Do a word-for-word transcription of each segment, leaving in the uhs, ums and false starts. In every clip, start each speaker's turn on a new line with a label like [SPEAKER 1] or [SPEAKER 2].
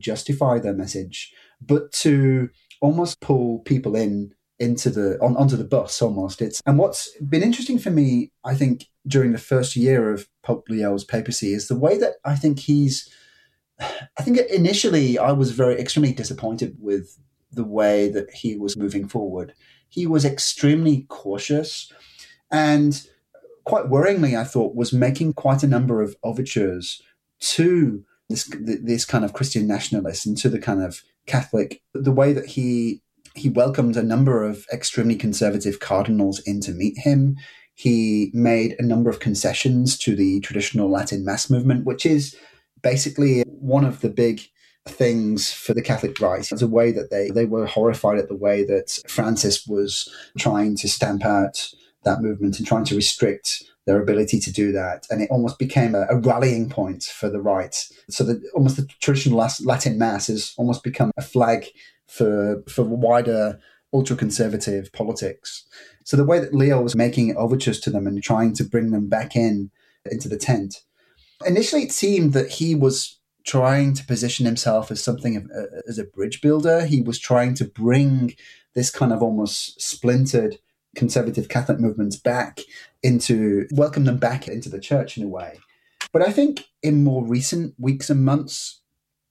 [SPEAKER 1] justify their message, but to almost pull people in into the on, onto the bus almost. It's and what's been interesting for me, I think, during the first year of Pope Leo's papacy is the way that I think he's I think initially I was very extremely disappointed with the way that he was moving forward. He was extremely cautious and quite worryingly, I thought, was making quite a number of overtures to this this kind of Christian nationalists and to the kind of Catholic, the way that he he welcomed a number of extremely conservative cardinals in to meet him. He made a number of concessions to the traditional Latin Mass movement, which is basically one of the big things for the Catholic right. It's a way that they, they were horrified at the way that Francis was trying to stamp out that movement and trying to restrict their ability to do that. And it almost became a, a rallying point for the right. So that almost the traditional Latin Mass has almost become a flag for, for wider ultra-conservative politics. So the way that Leo was making overtures to them and trying to bring them back in into the tent, initially it seemed that he was trying to position himself as something of, uh, as a bridge builder. He was trying to bring this kind of almost splintered conservative Catholic movements back into, welcome them back into the church in a way. But I think in more recent weeks and months,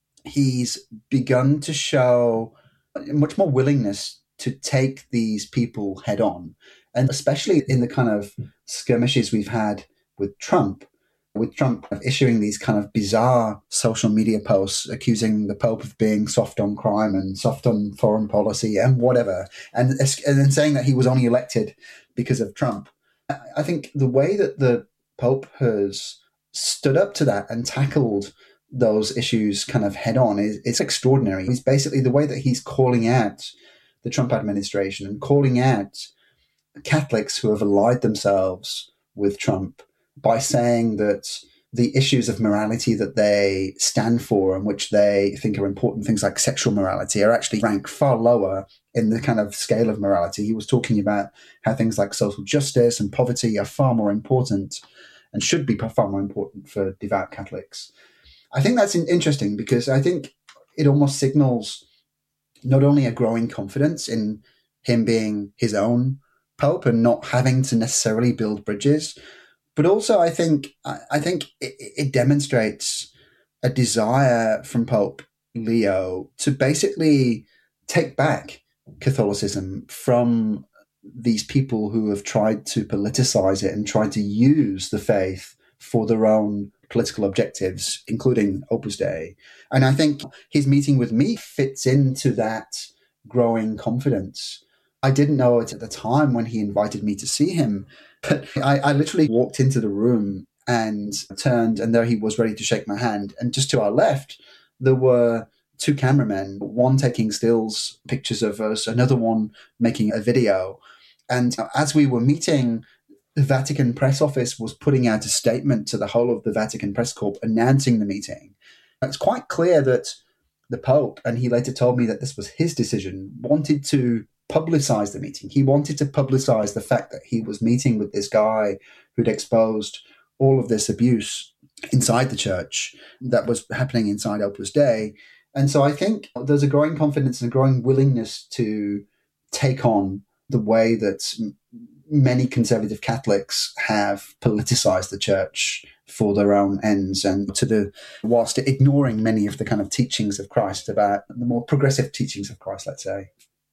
[SPEAKER 1] he's begun to show much more willingness to take these people head on. And especially in the kind of skirmishes we've had with Trump, with Trump issuing these kind of bizarre social media posts accusing the Pope of being soft on crime and soft on foreign policy and whatever, and, and then saying that he was only elected because of Trump. I think the way that the Pope has stood up to that and tackled those issues kind of head on is it's extraordinary. He's basically the way that he's calling out the Trump administration and calling out Catholics who have allied themselves with Trump by saying that the issues of morality that they stand for and which they think are important, things like sexual morality, are actually ranked far lower in the kind of scale of morality. He was talking about how things like social justice and poverty are far more important and should be far more important for devout Catholics. I think that's interesting because I think it almost signals not only a growing confidence in him being his own Pope and not having to necessarily build bridges, but also, I think I think it, it demonstrates a desire from Pope Leo to basically take back Catholicism from these people who have tried to politicize it and tried to use the faith for their own political objectives, including Opus Dei. And I think his meeting with me fits into that growing confidence. I didn't know it at the time when he invited me to see him, but I, I literally walked into the room and turned, and there he was ready to shake my hand. And just to our left, there were two cameramen, one taking stills pictures of us, another one making a video. And as we were meeting, the Vatican press office was putting out a statement to the whole of the Vatican Press Corps announcing the meeting. It's quite clear that the Pope, and he later told me that this was his decision, wanted to publicize the meeting. He wanted to publicize the fact that he was meeting with this guy who'd exposed all of this abuse inside the church that was happening inside Opus Dei. And so I think there's a growing confidence and a growing willingness to take on the way that many conservative Catholics have politicized the church for their own ends and to the, whilst ignoring many of the kind of teachings of Christ about the more progressive teachings of Christ, let's say.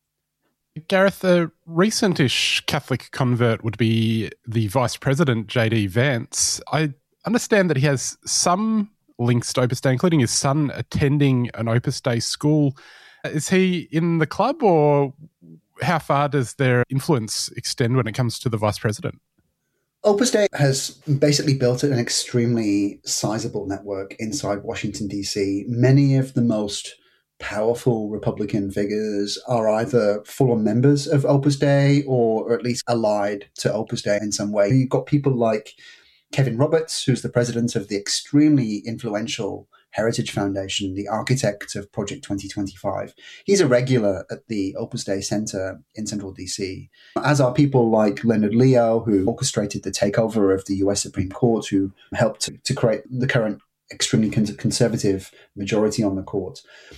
[SPEAKER 2] Gareth, a recent-ish Catholic convert would be the Vice President, J D Vance. I understand that he has some links to Opus Dei, including his son attending an Opus Dei school. Is he in the club, or how far does their influence extend when it comes to the Vice President?
[SPEAKER 1] Opus Dei has basically built an extremely sizable network inside Washington, D C. Many of the most powerful Republican figures are either full-on members of Opus Dei or at least allied to Opus Dei in some way. You've got people like Kevin Roberts, who's the president of the extremely influential Heritage Foundation, the architect of Project twenty twenty-five. He's a regular at the Opus Dei Center in central D C, as are people like Leonard Leo, who orchestrated the takeover of the U S Supreme Court, who helped to, to create the current extremely con- conservative majority on the court.